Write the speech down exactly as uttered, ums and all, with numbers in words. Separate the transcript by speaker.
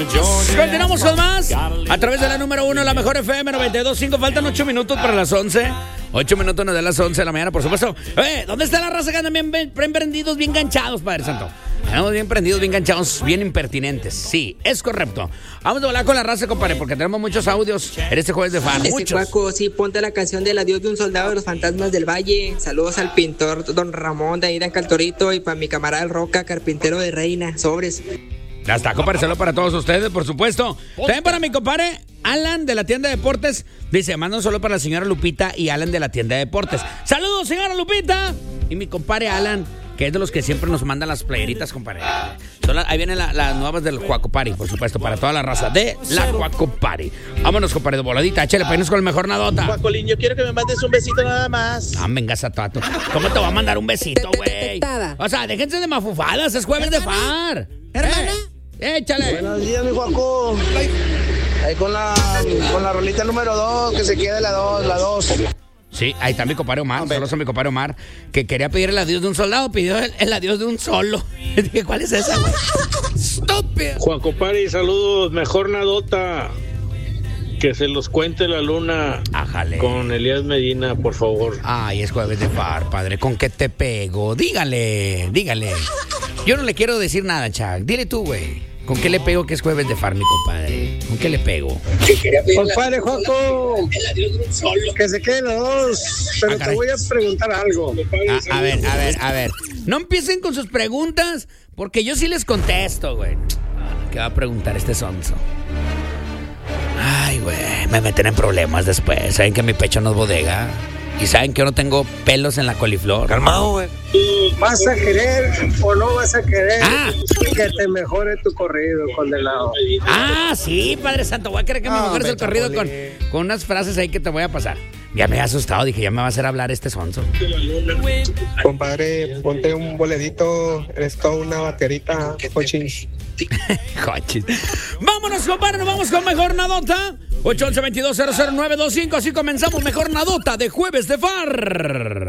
Speaker 1: Continuamos con más a través de la número uno, la mejor F M noventa y dos punto cinco. Faltan ocho minutos para las once. Ocho minutos de las once de la mañana, por supuesto. Eh, ¿dónde está la raza que andan bien, bien prendidos, bien ganchados, Padre Santo? Andamos bien prendidos, bien ganchados, bien impertinentes. Sí, es correcto. Vamos a hablar con la raza, compadre, porque tenemos muchos audios en este jueves de fan.
Speaker 2: Ese
Speaker 1: Muchos.
Speaker 2: Cuaco, sí, ponte la canción del adiós de un soldado de los fantasmas del valle. Saludos al pintor Don Ramón de ahí de Cantorito y para mi camarada el Roca, carpintero de Reina. Sobres.
Speaker 1: Ya está, compadre, saludos para todos ustedes, por supuesto. También para mi compadre Alan de la tienda de deportes. Dice, mando solo para la señora Lupita y Alan de la tienda de deportes. Saludos, señora Lupita. Y mi compadre Alan, que es de los que siempre nos mandan las playeritas, compadre. Son las, ahí vienen la, las nuevas del Cuaco Party, por supuesto, para toda la raza de la Cuaco Party. Vámonos, compadre, de voladita. Échale, peines con el mejor nadota.
Speaker 3: Cuacolín, yo quiero que me mandes un besito nada más.
Speaker 1: Ah, venga, Satato. ¿Cómo te va a mandar un besito, güey? O sea, déjense de mafufadas, es jueves de far.
Speaker 2: ¿Hermana?
Speaker 1: Eh, échale.
Speaker 4: Buenos días, mi Cuaco. Ahí con la, con la rolita número dos, que se quede la dos, la dos.
Speaker 1: Sí, ahí está mi compadre Omar, solo son mi compadre Omar, que quería pedir el adiós de un soldado, pidió el, el adiós de un solo. Dije, ¿cuál es esa, güey? Estúpido.
Speaker 5: Cuaco Party, saludos, mejor nadota. Que se los cuente la luna.
Speaker 1: Ájale.
Speaker 5: Con Elías Medina, por favor.
Speaker 1: Ay, es jueves de far, padre. ¿Con qué te pego? Dígale, dígale. Yo no le quiero decir nada, Chuck. Dile tú, güey. ¿Con qué le pego que es jueves de far, mi compadre? ¿Con qué le pego?
Speaker 4: Compadre Joco, que se queden los dos, pero
Speaker 1: Ah,
Speaker 4: te
Speaker 1: caray.
Speaker 4: voy a preguntar algo.
Speaker 1: A, a ver, a ver, a ver. No empiecen con sus preguntas, porque yo sí les contesto, güey. ¿Qué va a preguntar este sonso? Ay, güey, me meten en problemas después. Saben que mi pecho no es bodega. Y saben que yo no tengo pelos en la coliflor.
Speaker 3: Calmado, güey.
Speaker 4: ¿Vas a querer o no vas a querer
Speaker 1: Ah.
Speaker 4: que te mejore tu corrido, condenado?
Speaker 1: Ah, sí, Padre Santo. Voy a querer que me
Speaker 4: No,
Speaker 1: mejores el
Speaker 4: vete,
Speaker 1: corrido con,
Speaker 4: Poli.
Speaker 1: con unas frases ahí que te voy a pasar. Ya me he asustado. Dije, ya me va a hacer hablar este sonso.
Speaker 4: Compadre, ponte un boledito, eres toda una baterita, cochis.
Speaker 1: Coches. Vámonos, compadre, nos vamos con Mejor Nadota. ocho once veintidós cero cero nueve dos cinco. Así comenzamos Mejor Nadota de Jueves de Far.